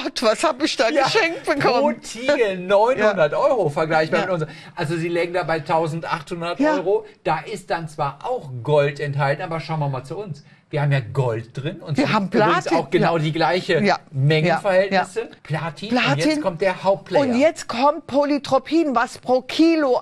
Gott, was habe ich da geschenkt bekommen? Pro Tiegel 900 Euro vergleichbar mit uns. Also Sie legen da bei 1800 Euro. Da ist dann zwar auch Gold enthalten, aber schauen wir mal zu uns. Wir haben ja Gold drin und wir haben Platin. auch genau die gleiche Mengenverhältnisse. Platin. Und jetzt kommt der Hauptplayer. Und jetzt kommt Polytropin, was pro Kilo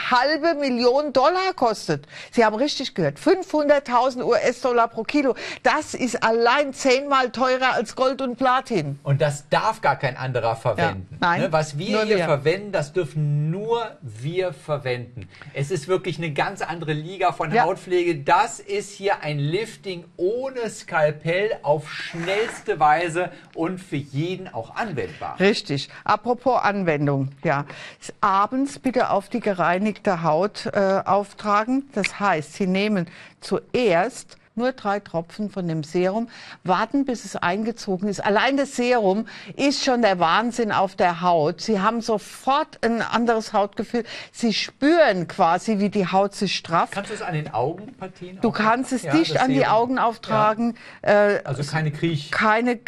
$500.000 kostet. Sie haben richtig gehört, 500.000 US-Dollar pro Kilo. Das ist allein 10-mal teurer als Gold und Platin. Und das darf gar kein anderer verwenden. Ja, nein, ne? Was wir hier verwenden, das dürfen nur wir verwenden. Es ist wirklich eine ganz andere Liga von Hautpflege. Das ist hier ein Lifting ohne Skalpell auf schnellste Weise und für jeden auch anwendbar. Richtig. Apropos Anwendung, abends bitte auf die gereinigte Haut auftragen. Das heißt, Sie nehmen zuerst nur 3 Tropfen von dem Serum, warten, bis es eingezogen ist. Allein das Serum ist schon der Wahnsinn auf der Haut. Sie haben sofort ein anderes Hautgefühl. Sie spüren quasi, wie die Haut sich strafft. Kannst du es an den Augenpartien? Du kannst es dicht an die Augen auftragen. Also keine Kriech. Keine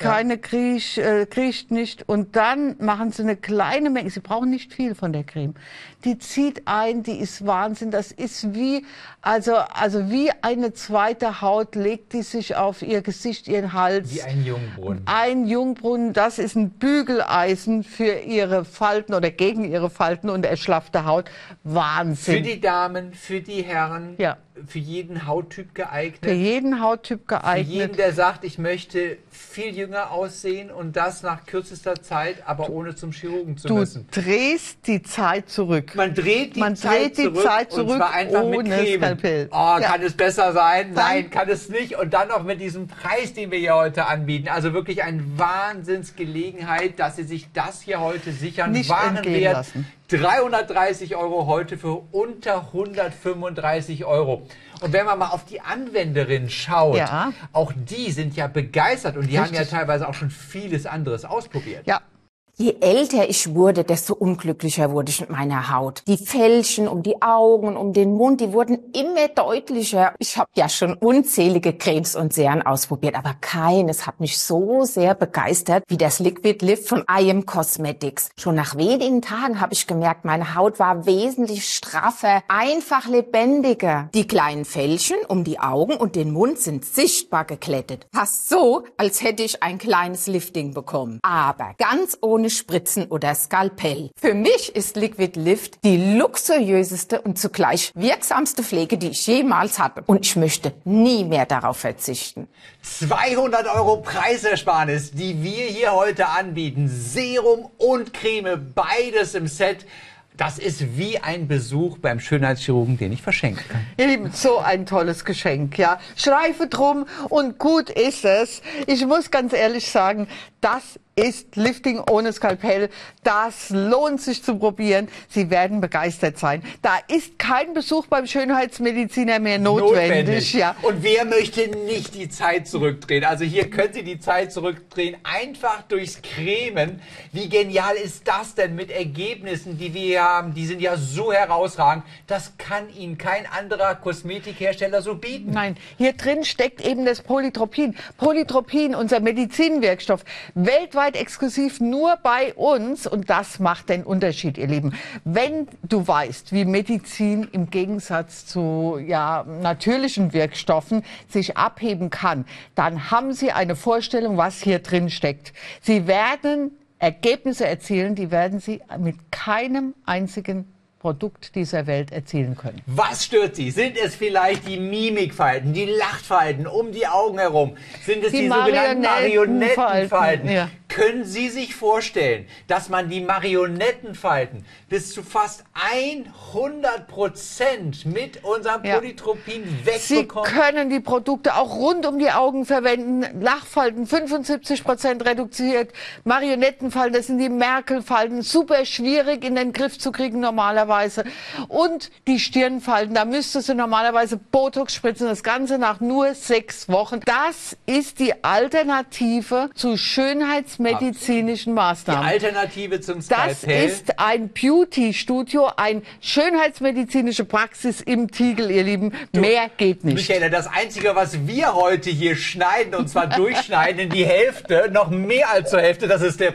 kriecht nicht. Und dann machen Sie eine kleine Menge. Sie brauchen nicht viel von der Creme. Die zieht ein, die ist Wahnsinn. Das ist wie, also wie eine zweite Haut legt die sich auf ihr Gesicht, ihren Hals. Wie ein Jungbrunnen. Ein Jungbrunnen, das ist ein Bügeleisen für ihre Falten oder gegen ihre Falten und erschlaffte Haut. Wahnsinn. Für die Damen, für die Herren, für jeden Hauttyp geeignet. Für jeden Hauttyp geeignet. Für jeden, der sagt, ich möchte viel jünger aussehen und das nach kürzester Zeit, aber ohne zum Chirurgen zu müssen. Du drehst die Zeit zurück. Man dreht die Zeit zurück und zwar einfach mit Creme. Skalpell. Kann es besser sein? Nein, kann es nicht. Und dann noch mit diesem Preis, den wir hier heute anbieten. Also wirklich eine Wahnsinnsgelegenheit, dass Sie sich das hier heute sichern. Nicht entgehen lassen. 330 Euro heute für unter 135 Euro. Und wenn man mal auf die Anwenderinnen schaut, auch die sind ja begeistert und die haben ja teilweise auch schon vieles anderes ausprobiert. Ja. Je älter ich wurde, desto unglücklicher wurde ich mit meiner Haut. Die Fältchen um die Augen, um den Mund, die wurden immer deutlicher. Ich habe ja schon unzählige Cremes und Serien ausprobiert, aber keines hat mich so sehr begeistert wie das Liquid Lift von IM Cosmetics. Schon nach wenigen Tagen habe ich gemerkt, meine Haut war wesentlich straffer, einfach lebendiger. Die kleinen Fältchen um die Augen und den Mund sind sichtbar geglättet. Fast so, als hätte ich ein kleines Lifting bekommen. Aber ganz ohne Spritzen oder Skalpell. Für mich ist Liquid Lift die luxuriöseste und zugleich wirksamste Pflege, die ich jemals hatte. Und ich möchte nie mehr darauf verzichten. 200 Euro Preisersparnis, die wir hier heute anbieten. Serum und Creme, beides im Set. Das ist wie ein Besuch beim Schönheitschirurgen, den ich verschenken kann. Ihr Lieben, so ein tolles Geschenk, Schleife drum und gut ist es. Ich muss ganz ehrlich sagen, das ist Lifting ohne Skalpell. Das lohnt sich zu probieren. Sie werden begeistert sein. Da ist kein Besuch beim Schönheitsmediziner mehr notwendig. Und wer möchte nicht die Zeit zurückdrehen? Also hier können Sie die Zeit zurückdrehen, einfach durchs Cremen. Wie genial ist das denn mit Ergebnissen, die wir hier haben? Die sind ja so herausragend. Das kann Ihnen kein anderer Kosmetikhersteller so bieten. Nein, hier drin steckt eben das Polytropin. Polytropin, unser Medizinwirkstoff, weltweit exklusiv nur bei uns, und das macht den Unterschied, ihr Lieben. Wenn du weißt, wie Medizin im Gegensatz zu natürlichen Wirkstoffen sich abheben kann, dann haben Sie eine Vorstellung, was hier drin steckt. Sie werden Ergebnisse erzielen, die werden Sie mit keinem einzigen Produkt dieser Welt erzielen können. Was stört Sie? Sind es vielleicht die Mimikfalten, die Lachfalten um die Augen herum? Sind es die sogenannten Marionettenfalten? Können Sie sich vorstellen, dass man die Marionettenfalten bis zu fast 100% mit unserem Polytropin wegbekommt? Sie können die Produkte auch rund um die Augen verwenden. Lachfalten 75% reduziert. Marionettenfalten, das sind die Merkelfalten, super schwierig in den Griff zu kriegen normalerweise. Und die Stirnfalten, da müsstest du normalerweise Botox spritzen, das Ganze nach nur 6 Wochen. Das ist die Alternative zu schönheitsmedizinischen Maßnahmen. Die Alternative zum Skalpell. Das ist ein Beauty-Studio, eine schönheitsmedizinische Praxis im Tiegel, ihr Lieben. Mehr geht nicht. Michaela, das Einzige, was wir heute hier schneiden, und zwar durchschneiden in die Hälfte, noch mehr als zur Hälfte, das ist der